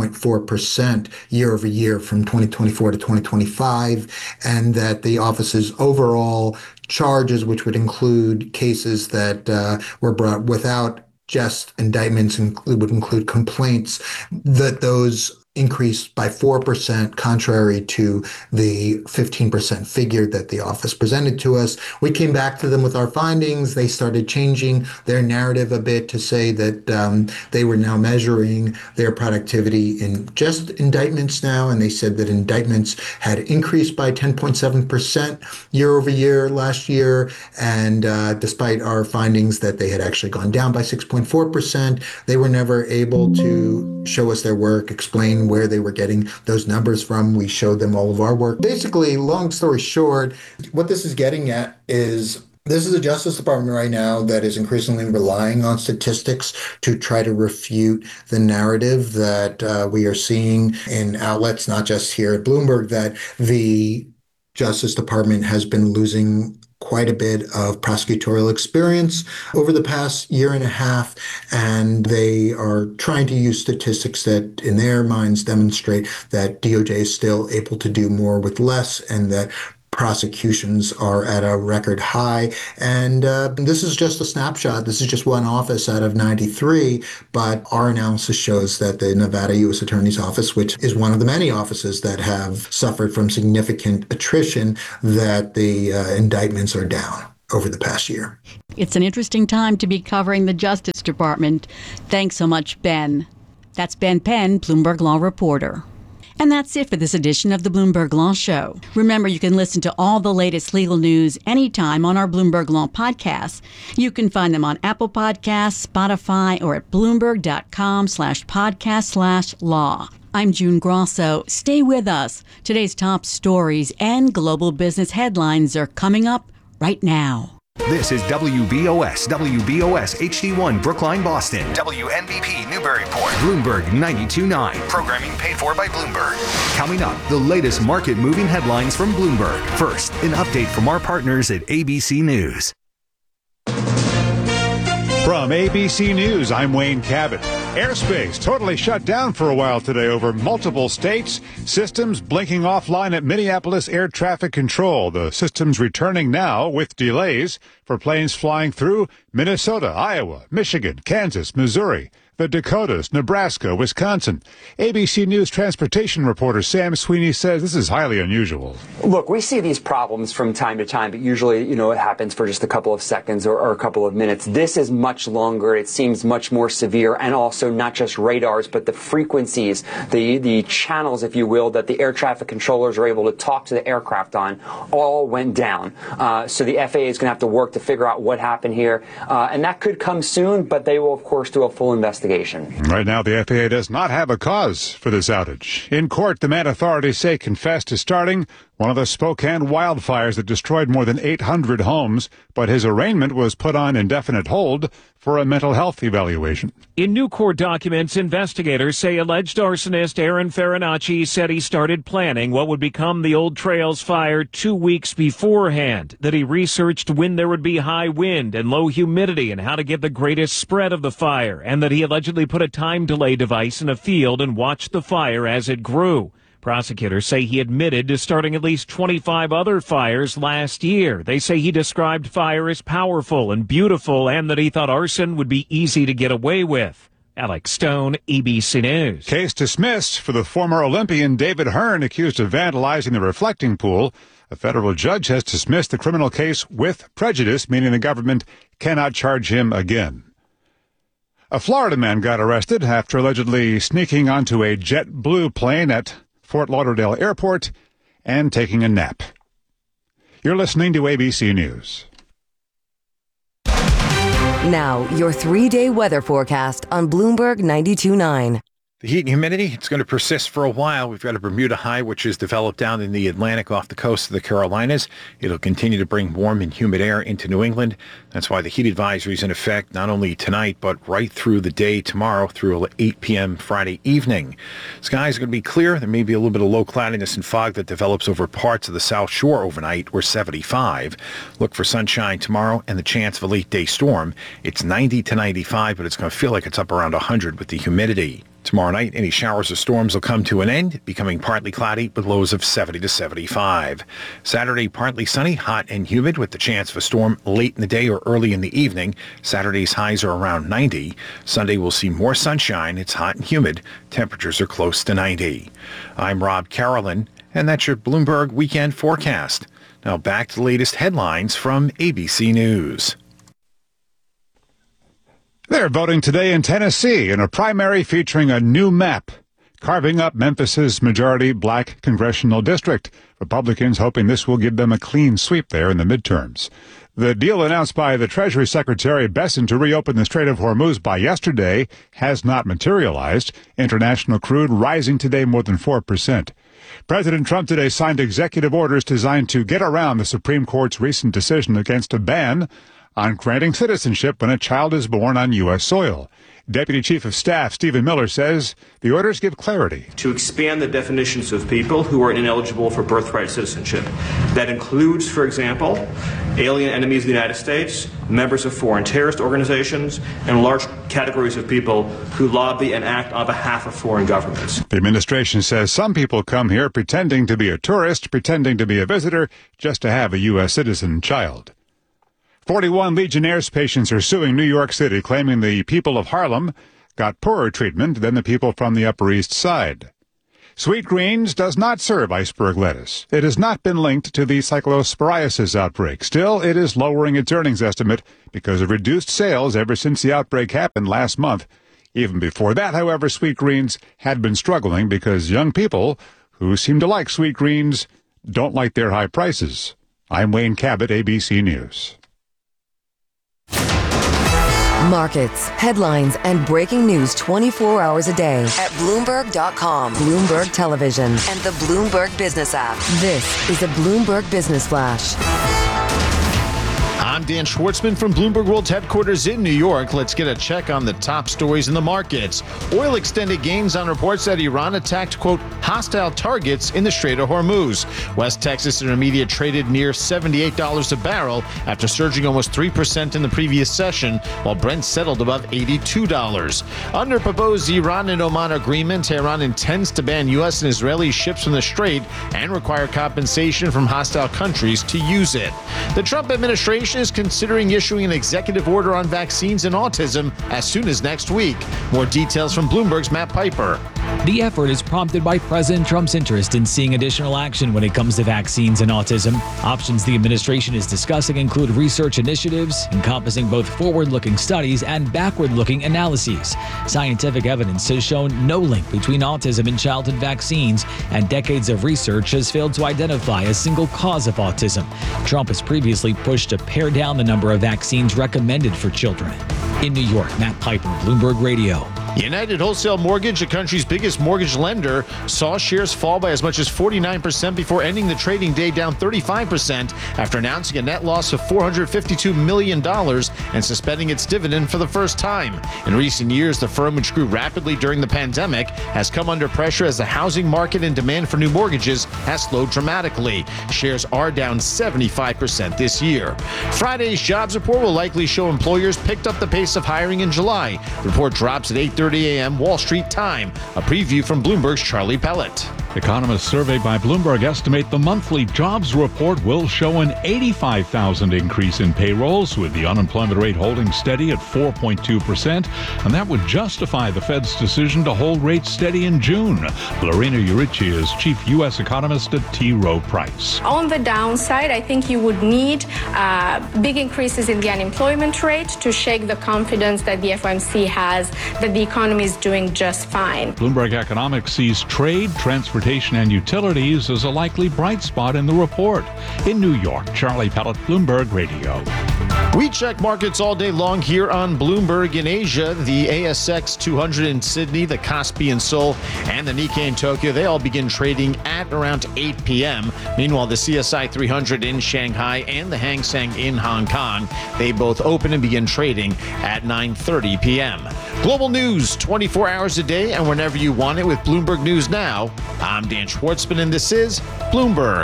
6.4% year over year from 2024 to 2025, and that the office's overall charges, which would include cases that were brought without just indictments, would include complaints, that those increased by 4%, contrary to the 15% figure that the office presented to us. We came back to them with our findings. They started changing their narrative a bit to say that they were now measuring their productivity in just indictments now, and they said that indictments had increased by 10.7% year over year last year, and despite our findings that they had actually gone down by 6.4%, they were never able to show us their work, explain where they were getting those numbers from. We showed them all of our work. Basically, long story short, what this is getting at is this is a Justice Department right now that is increasingly relying on statistics to try to refute the narrative that we are seeing in outlets, not just here at Bloomberg, that the Justice Department has been losing quite a bit of prosecutorial experience over the past year and a half, and they are trying to use statistics that in their minds demonstrate that DOJ is still able to do more with less, and that prosecutions are at a record high. And this is just a snapshot. This is just one office out of 93, but our analysis shows that the Nevada U.S. Attorney's Office, which is one of the many offices that have suffered from significant attrition, that the indictments are down over the past year. It's an interesting time to be covering the Justice Department. Thanks so much, Ben. That's Ben Penn, Bloomberg Law reporter. And that's it for this edition of the Bloomberg Law Show. Remember, you can listen to all the latest legal news anytime on our Bloomberg Law podcasts. You can find them on Apple Podcasts, Spotify, or at Bloomberg.com/podcast/law. I'm June Grosso. Stay with us. Today's top stories and global business headlines are coming up right now. This is WBOS HD1 Brookline, Boston. WNBP Newburyport. Bloomberg 92.9. Programming paid for by Bloomberg. Coming up, the latest market-moving headlines from Bloomberg. First, an update from our partners at ABC News. From ABC News, I'm Wayne Cabot. Airspace totally shut down for a while today over multiple states. Systems blinking offline at Minneapolis Air Traffic Control. The system's returning now with delays for planes flying through Minnesota, Iowa, Michigan, Kansas, Missouri, the Dakotas, Nebraska, Wisconsin. ABC News transportation reporter Sam Sweeney says this is highly unusual. Look, we see these problems from time to time, but usually, it happens for just a couple of seconds or a couple of minutes. This is much longer. It seems much more severe, and also not just radars, but the frequencies, the channels, if you will, that the air traffic controllers are able to talk to the aircraft on, all went down. So the FAA is going to have to work to figure out what happened here, and that could come soon, but they will, of course, do a full investigation. Right now, the FAA does not have a cause for this outage. In court, the man authorities say confessed to starting one of the Spokane wildfires that destroyed more than 800 homes, but his arraignment was put on indefinite hold for a mental health evaluation. In new court documents, investigators say alleged arsonist Aaron Farinacci said he started planning what would become the Old Trails fire 2 weeks beforehand, that he researched when there would be high wind and low humidity and how to get the greatest spread of the fire, and that he allegedly put a time delay device in a field and watched the fire as it grew. Prosecutors say he admitted to starting at least 25 other fires last year. They say he described fire as powerful and beautiful, and that he thought arson would be easy to get away with. Alex Stone, ABC News. Case dismissed for the former Olympian David Hearn, accused of vandalizing the reflecting pool. A federal judge has dismissed the criminal case with prejudice, meaning the government cannot charge him again. A Florida man got arrested after allegedly sneaking onto a JetBlue plane at Fort Lauderdale Airport and taking a nap. You're listening to ABC News. Now, your 3-day weather forecast on Bloomberg 92.9. The heat and humidity, it's going to persist for a while. We've got a Bermuda high, which is developed down in the Atlantic off the coast of the Carolinas. It'll continue to bring warm and humid air into New England. That's why the heat advisory is in effect not only tonight, but right through the day tomorrow through 8 p.m. Friday evening. Skies are going to be clear. There may be a little bit of low cloudiness and fog that develops over parts of the South Shore overnight. We're 75. Look for sunshine tomorrow and the chance of a late day storm. It's 90 to 95, but it's going to feel like it's up around 100 with the humidity. Tomorrow night, any showers or storms will come to an end, becoming partly cloudy with lows of 70 to 75. Saturday, partly sunny, hot and humid with the chance of a storm late in the day or early in the evening. Saturday's highs are around 90. Sunday will see more sunshine. It's hot and humid. Temperatures are close to 90. I'm Rob Carolyn, and that's your Bloomberg Weekend Forecast. Now back to the latest headlines from ABC News. They're voting today in Tennessee in a primary featuring a new map, carving up Memphis's majority black congressional district. Republicans hoping this will give them a clean sweep there in the midterms. The deal announced by the Treasury Secretary Bessent to reopen the Strait of Hormuz by yesterday has not materialized. International crude rising today more than 4%. President Trump today signed executive orders designed to get around the Supreme Court's recent decision against a ban on granting citizenship when a child is born on U.S. soil. Deputy Chief of Staff Stephen Miller says the orders give clarity. To expand the definitions of people who are ineligible for birthright citizenship. That includes, for example, alien enemies of the United States, members of foreign terrorist organizations, and large categories of people who lobby and act on behalf of foreign governments. The administration says some people come here pretending to be a tourist, pretending to be a visitor, just to have a U.S. citizen child. 41 Legionnaires patients are suing New York City, claiming the people of Harlem got poorer treatment than the people from the Upper East Side. Sweet Greens does not serve iceberg lettuce. It has not been linked to the cyclosporiasis outbreak. Still, it is lowering its earnings estimate because of reduced sales ever since the outbreak happened last month. Even before that, however, Sweet Greens had been struggling because young people who seem to like Sweet Greens don't like their high prices. I'm Wayne Cabot, ABC News. Markets, headlines, and breaking news 24 hours a day at Bloomberg.com, Bloomberg Television, and the Bloomberg Business app. This is a Bloomberg Business Flash. I'm Dan Schwartzman from Bloomberg World headquarters in New York. Let's get a check on the top stories in the markets. Oil extended gains on reports that Iran attacked, quote, hostile targets in the Strait of Hormuz. West Texas Intermediate traded near $78 a barrel after surging almost 3% in the previous session, while Brent settled above $82. Under proposed Iran and Oman agreement, Tehran intends to ban U.S. and Israeli ships from the Strait and require compensation from hostile countries to use it. The Trump administration is considering issuing an executive order on vaccines and autism as soon as next week. More details from Bloomberg's Matt Piper. The effort is prompted by President Trump's interest in seeing additional action when it comes to vaccines and autism. Options the administration is discussing include research initiatives encompassing both forward-looking studies and backward-looking analyses. Scientific evidence has shown no link between autism and childhood vaccines, and decades of research has failed to identify a single cause of autism. Trump has previously pushed to pare down the number of vaccines recommended for children. In New York, Matt Piper, Bloomberg Radio. United Wholesale Mortgage, the country's biggest mortgage lender, saw shares fall by as much as 49% before ending the trading day down 35% after announcing a net loss of $452 million and suspending its dividend for the first time. In recent years, the firm, which grew rapidly during the pandemic, has come under pressure as the housing market and demand for new mortgages has slowed dramatically. Shares are down 75% this year. Friday's jobs report will likely show employers picked up the pace of hiring in July. The report drops at 8:30 a.m. Wall Street time. A preview from Bloomberg's Charlie Pellet. Economists surveyed by Bloomberg estimate the monthly jobs report will show an 85,000 increase in payrolls, with the unemployment rate holding steady at 4.2%, and that would justify the Fed's decision to hold rates steady in June. Lorena Urici is chief U.S. economist at T. Rowe Price. On the downside, I think you would need big increases in the unemployment rate to shake the confidence that the FOMC has that the economy is doing just fine. Bloomberg Economics sees trade, transportation, and utilities as a likely bright spot in the report. In New York, Charlie Pellet, Bloomberg Radio. We check markets all day long here on Bloomberg. In Asia, the ASX 200 in Sydney, the Kospi in Seoul, and the Nikkei in Tokyo, they all begin trading at around 8 p.m. Meanwhile, the CSI 300 in Shanghai and the Hang Seng in Hong Kong, they both open and begin trading at 9:30 p.m. Global news 24 hours a day and whenever you want it with Bloomberg News Now. I'm Dan Schwartzman, and this is Bloomberg.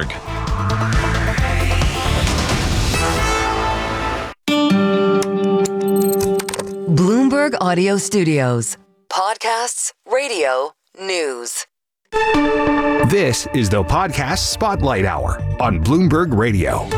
Bloomberg Audio Studios. Podcasts Radio News. This is the Podcast Spotlight Hour on Bloomberg Radio.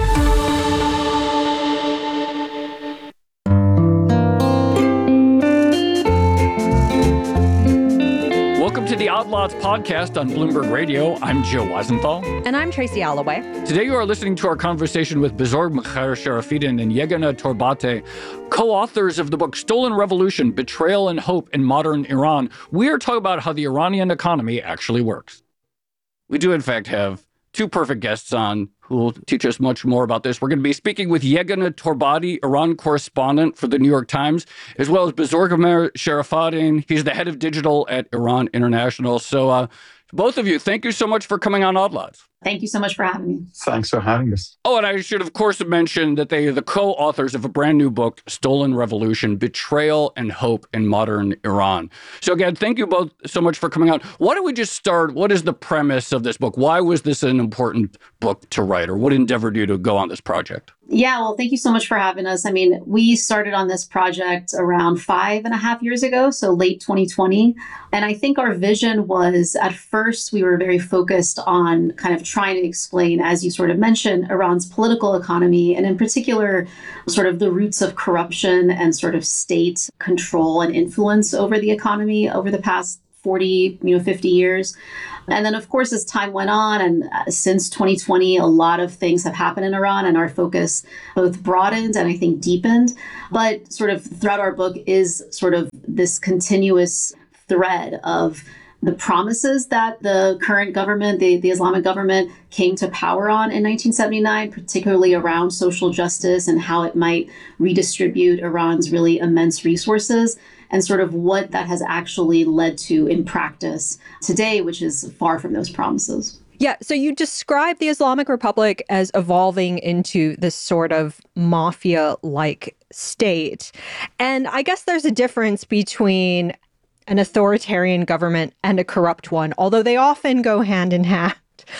Welcome to the Odd Lots podcast on Bloomberg Radio. I'm Joe Weisenthal. And I'm Tracy Alloway. Today you are listening to our conversation with Bezorg Meher-Sharafidin and Yeganeh Torbate, co-authors of the book Stolen Revolution, Betrayal and Hope in Modern Iran. We are talking about how the Iranian economy actually works. We do, in fact, have two perfect guests on who will teach us much more about this. We're going to be speaking with Yeganeh Torbate, Iran correspondent for the New York Times, as well as Bezorg Meher-Sharafidin. He's the head of digital at Iran International. So both of you, thank you so much for coming on Odd Lots. Thank you so much for having me. Thanks for having us. Oh, and I should, of course, mention that they are the co-authors of a brand new book, Stolen Revolution, Betrayal and Hope in Modern Iran. So again, thank you both so much for coming out. Why don't we just start? What is the premise of this book? Why was this an important book to write, or what endeavored you to go on this project? Yeah, well, thank you so much for having us. I mean, we started on this project around 5.5 years ago, so late 2020. And I think our vision was, at first, we were very focused on kind of trying to explain, as you sort of mentioned, Iran's political economy, and in particular, sort of the roots of corruption and sort of state control and influence over the economy over the past 40, 50 years. And then, of course, as time went on, and since 2020, a lot of things have happened in Iran, and our focus both broadened and I think deepened. But sort of throughout our book is sort of this continuous thread of the promises that the current government, the Islamic government, came to power on in 1979, particularly around social justice and how it might redistribute Iran's really immense resources, and sort of what that has actually led to in practice today, which is far from those promises. Yeah, so you describe the Islamic Republic as evolving into this sort of mafia-like state. And I guess there's a difference between an authoritarian government and a corrupt one, although they often go hand in hand.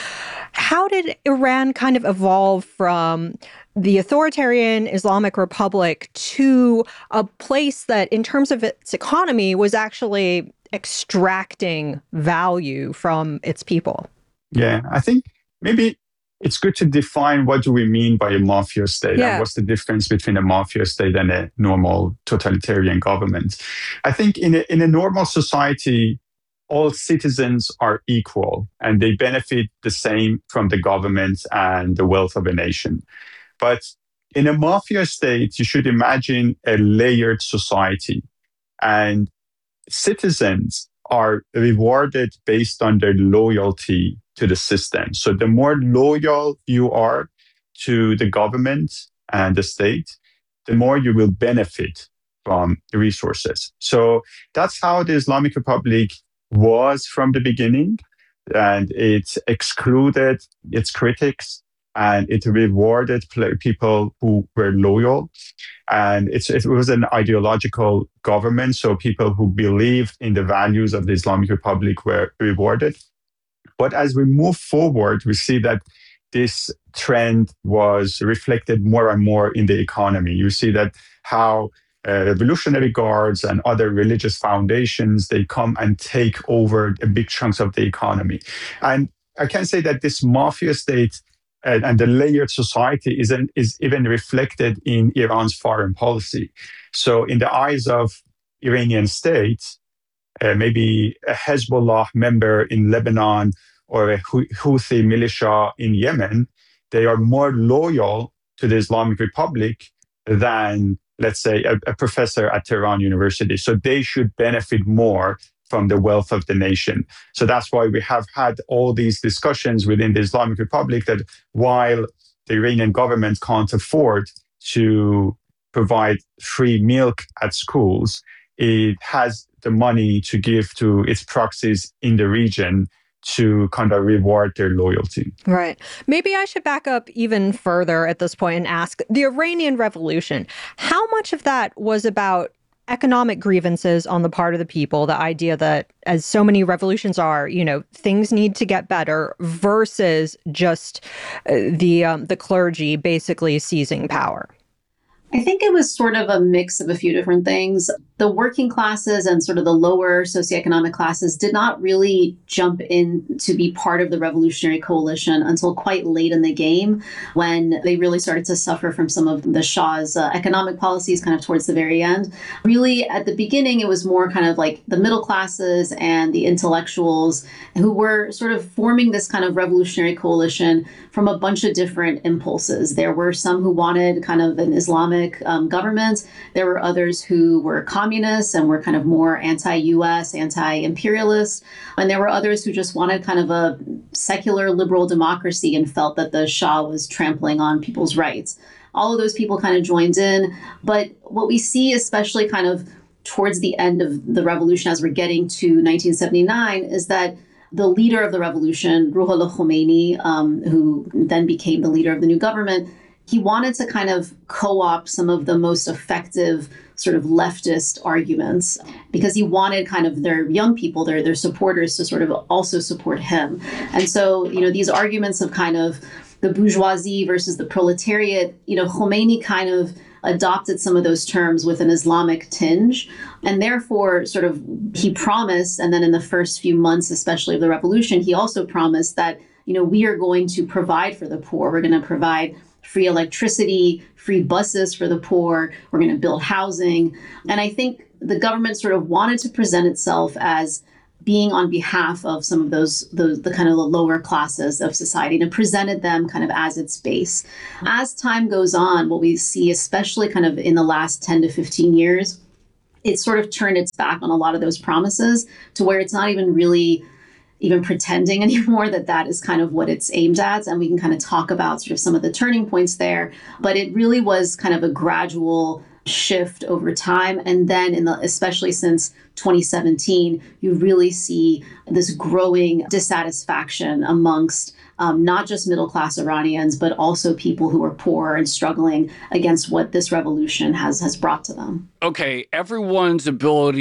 How did Iran kind of evolve from the authoritarian Islamic Republic to a place that, in terms of its economy, was actually extracting value from its people? Yeah, I think maybe it's good to define what do we mean by a mafia state, and what's the difference between a mafia state and a normal totalitarian government. I think in a normal society, all citizens are equal and they benefit the same from the government and the wealth of a nation. But in a mafia state, you should imagine a layered society, and citizens are rewarded based on their loyalty to the system. So the more loyal you are to the government and the state, the more you will benefit from the resources. So that's how the Islamic Republic was from the beginning, and it excluded its critics and it rewarded people who were loyal. And it was an ideological government, so people who believed in the values of the Islamic Republic were rewarded. But as we move forward, we see that this trend was reflected more and more in the economy. You see that how Revolutionary Guards and other religious foundations, they come and take over big chunks of the economy. And I can say that this mafia state and the layered society is even reflected in Iran's foreign policy. So in the eyes of Iranian state, maybe a Hezbollah member in Lebanon or a Houthi militia in Yemen, they are more loyal to the Islamic Republic than, let's say, a professor at Tehran University. So they should benefit more from the wealth of the nation. So that's why we have had all these discussions within the Islamic Republic that while the Iranian government can't afford to provide free milk at schools, it has the money to give to its proxies in the region to kind of reward their loyalty. Right. Maybe I should back up even further at this point and ask, the Iranian Revolution, how much of that was about economic grievances on the part of the people, the idea that, as so many revolutions are, things need to get better, versus just the clergy basically seizing power? I think it was sort of a mix of a few different things. The working classes and sort of the lower socioeconomic classes did not really jump in to be part of the revolutionary coalition until quite late in the game, when they really started to suffer from some of the Shah's economic policies kind of towards the very end. Really, at the beginning, it was more kind of like the middle classes and the intellectuals who were sort of forming this kind of revolutionary coalition from a bunch of different impulses. There were some who wanted kind of an Islamic government. There were others who were communists and were kind of more anti-US, anti-imperialist. And there were others who just wanted kind of a secular liberal democracy and felt that the Shah was trampling on people's rights. All of those people kind of joined in. But what we see, especially kind of towards the end of the revolution as we're getting to 1979, is that the leader of the revolution, Ruhollah Khomeini, who then became the leader of the new government, he wanted to kind of co-opt some of the most effective sort of leftist arguments because he wanted kind of their young people, their supporters to sort of also support him. And so, these arguments of kind of the bourgeoisie versus the proletariat, Khomeini kind of adopted some of those terms with an Islamic tinge. And therefore, sort of, he promised, and then in the first few months, especially of the revolution, he also promised that, we are going to provide for the poor. We're going to provide free electricity, free buses for the poor. We're going to build housing. And I think the government sort of wanted to present itself as being on behalf of some of the kind of the lower classes of society, and presented them kind of as its base. As time goes on, what we see, especially kind of in the last 10 to 15 years, it sort of turned its back on a lot of those promises to where it's not even really even pretending anymore that is kind of what it's aimed at. And we can kind of talk about sort of some of the turning points there. But it really was kind of a gradual shift over time. And then especially since 2017, you really see this growing dissatisfaction amongst not just middle-class Iranians, but also people who are poor and struggling against what this revolution has brought to them. Okay, everyone's ability